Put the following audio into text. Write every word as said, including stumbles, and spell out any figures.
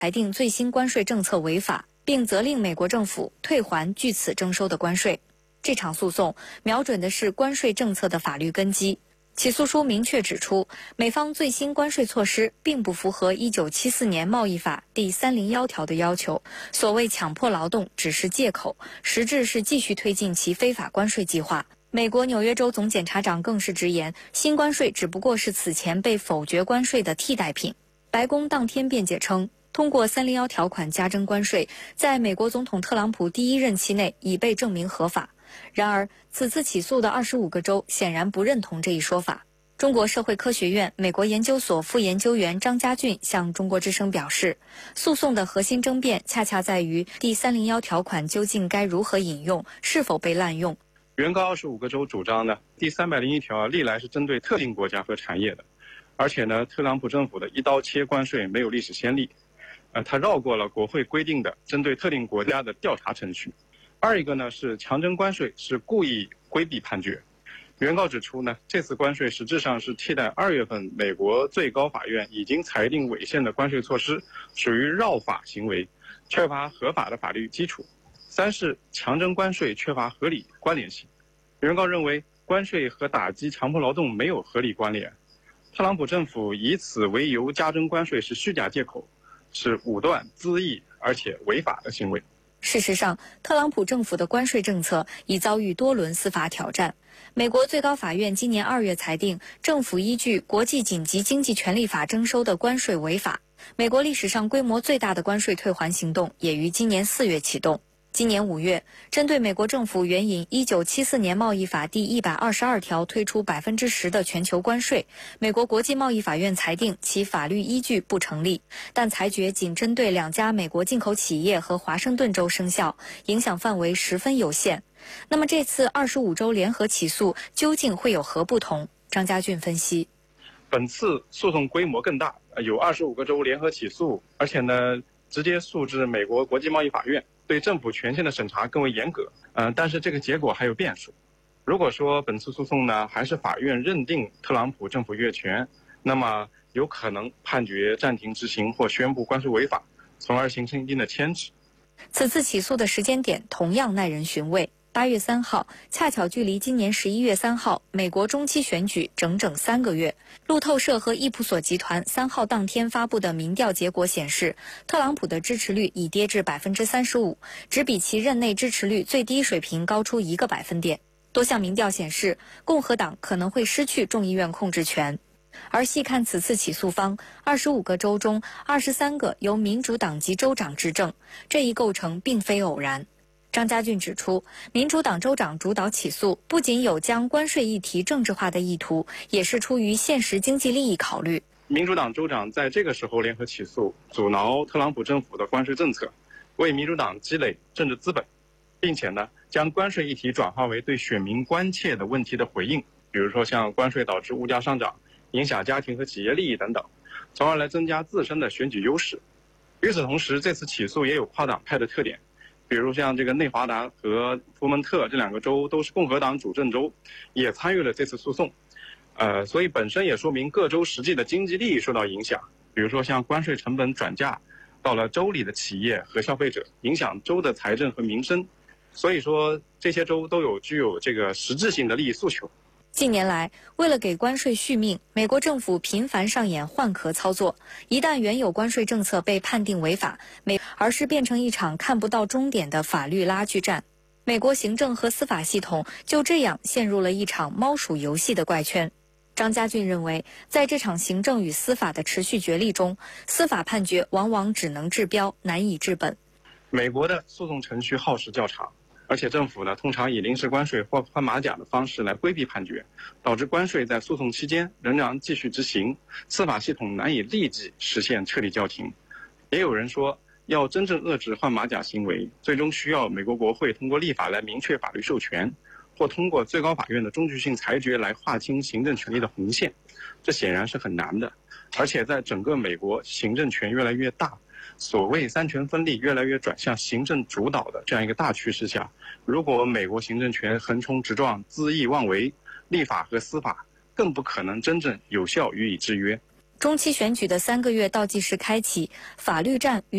裁定最新关税政策违法，并责令美国政府退还据此征收的关税。这场诉讼瞄准的是关税政策的法律根基。起诉书明确指出，美方最新关税措施并不符合一九七四年贸易法第三零一条的要求，所谓强迫劳动只是借口，实质是继续推进其非法关税计划。美国纽约州总检察长更是直言，新关税只不过是此前被否决关税的替代品。白宫当天辩解称，通过三零一条款加征关税，在美国总统特朗普第一任期内已被证明合法。然而，此次起诉的二十五个州显然不认同这一说法。中国社会科学院美国研究所副研究员张家俊向中国之声表示，诉讼的核心争辩恰恰在于第三零一条款究竟该如何引用，是否被滥用。 原告二十五个州主张呢，第三百零一条历来是针对特定国家和产业的，而且呢，特朗普政府的一刀切关税没有历史先例，呃，他绕过了国会规定的针对特定国家的调查程序。二一个呢是强征关税是故意规避判决。原告指出呢，这次关税实质上是替代二月份美国最高法院已经裁定违宪的关税措施，属于绕法行为，缺乏合法的法律基础。三是强征关税缺乏合理关联性。原告认为关税和打击强迫劳动没有合理关联，特朗普政府以此为由加征关税是虚假借口，是武断恣意而且违法的行为。 事实上，特朗普政府的关税政策已遭遇多轮司法挑战。美国最高法院今年二月裁定，政府依据国际紧急经济权利法征收的关税违法。美国历史上规模最大的关税退还行动也于今年四月启动。今年五月，针对美国政府援引一九七四年贸易法第一百二十二条推出百分之十的全球关税，美国国际贸易法院裁定其法律依据不成立，但裁决仅针对两家美国进口企业和华盛顿州生效，影响范围十分有限。那么这次二十五州联合起诉究竟会有何不同？张家俊分析， 本次诉讼规模更大，有二十五个州联合起诉，而且呢，直接诉至美国国际贸易法院。对政府权限的审查更为严格，呃，但是这个结果还有变数。如果说本次诉讼呢，还是法院认定特朗普政府越权，那么有可能判决暂停执行或宣布关税违法，从而形成一定的牵制。 此次起诉的时间点同样耐人寻味。八月三号，恰巧距离今年十一月三号美国中期选举整整三个月。路透社和易普索集团三号当天发布的民调结果显示，特朗普的支持率已跌至百分之三十五，只比其任内支持率最低水平高出一个百分点。多项民调显示，共和党可能会失去众议院控制权。而细看此次起诉方，二十五个州中二十三个由民主党籍州长执政，这一构成并非偶然。张家俊指出，民主党州长主导起诉，不仅有将关税议题政治化的意图，也是出于现实经济利益考虑。 民主党州长在这个时候联合起诉，阻挠特朗普政府的关税政策，为民主党积累政治资本，并且呢，将关税议题转化为对选民关切的问题的回应，比如说像关税导致物价上涨，影响家庭和企业利益等等，从而来增加自身的选举优势。与此同时，这次起诉也有跨党派的特点。比如像这个内华达和佛蒙特这两个州都是共和党主政州，也参与了这次诉讼，呃，所以本身也说明各州实际的经济利益受到影响。比如说像关税成本转嫁到了州里的企业和消费者，影响州的财政和民生。所以说这些州都有具有这个实质性的利益诉求。 近年来，为了给关税续命，美国政府频繁上演换壳操作。一旦原有关税政策被判定违法，美而是变成一场看不到终点的法律拉锯战。美国行政和司法系统就这样陷入了一场猫鼠游戏的怪圈。张家俊认为，在这场行政与司法的持续角力中，司法判决往往只能治标，难以治本。 美国的诉讼程序耗时较长，而且政府呢，通常以临时关税或换马甲的方式来规避判决，导致关税在诉讼期间仍然继续执行，司法系统难以立即实现彻底叫停。也有人说，要真正遏制换马甲行为，最终需要美国国会通过立法来明确法律授权，或通过最高法院的终局性裁决来划清行政权力的红线，这显然是很难的。而且在整个美国行政权越来越大，所谓三权分立越来越转向行政主导的这样一个大趋势下，如果美国行政权横冲直撞、恣意妄为，立法和司法更不可能真正有效予以制约。 中期选举的三个月倒计时开启，法律战与